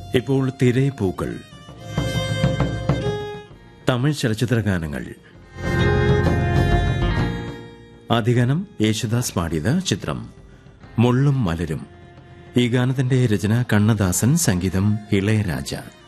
ഇപ്പോൾ തിരൈപ്പൂക്കൾ, തമിഴ് ചലച്ചിത്ര ഗാനങ്ങൾ. ആദ്യഗാനം യേശുദാസ് പാടിയത്. ചിത്രം മുള്ളും മലരും. ഈ ഗാനത്തിന്റെ രചന കണ്ണദാസൻ, സംഗീതം ഇളയരാജ.